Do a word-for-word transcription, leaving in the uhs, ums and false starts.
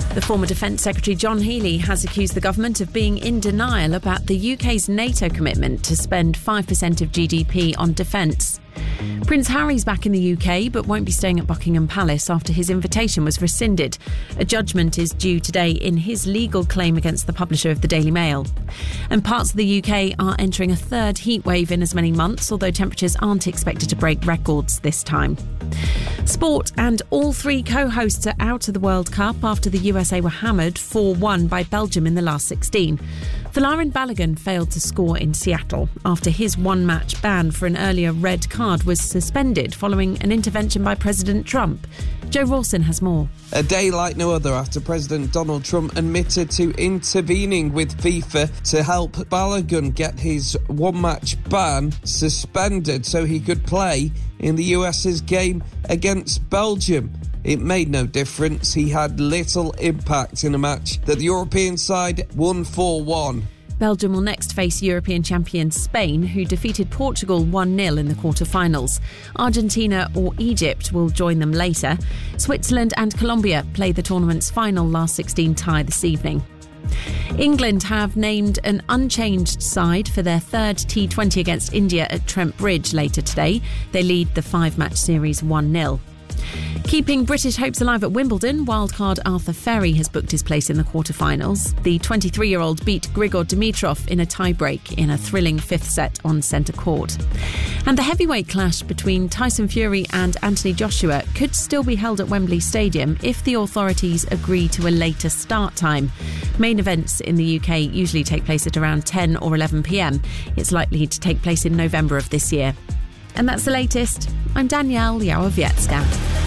The former Defence Secretary John Healey has accused the government of being in denial about the U K's NATO commitment to spend five percent of G D P on defence. Prince Harry's back in the U K but won't be staying at Buckingham Palace after his invitation was rescinded. A judgment is due today in his legal claim against the publisher of the Daily Mail. And parts of the U K are entering a third heat wave in as many months, although temperatures aren't expected to break records this time. Sport, and all three co-hosts are out of the World Cup after the U S A were hammered four one by Belgium in the last sixteen. Folarin Balogun failed to score in Seattle after his one-match ban for an earlier red card was suspended following an intervention by President Trump. Joe Rawson has more. A day like no other after President Donald Trump admitted to intervening with FIFA to help Balogun get his one-match ban suspended so he could play in the US's game against Belgium. It made no difference. He had little impact in a match that the European side won four one. Belgium will next face European champion Spain, who defeated Portugal one nil in the quarter-finals. Argentina or Egypt will join them later. Switzerland and Colombia play the tournament's final last sixteen tie this evening. England have named an unchanged side for their third T twenty against India at Trent Bridge later today. They lead the five-match series one nil. Keeping British hopes alive at Wimbledon, wildcard Arthur Ferry has booked his place in the quarter-finals. The twenty-three-year-old beat Grigor Dimitrov in a tie-break in a thrilling fifth set on centre court. And the heavyweight clash between Tyson Fury and Anthony Joshua could still be held at Wembley Stadium if the authorities agree to a later start time. Main events in the U K usually take place at around ten or eleven p.m. It's likely to take place in November of this year. And that's the latest. I'm Danielle Yawowiecka.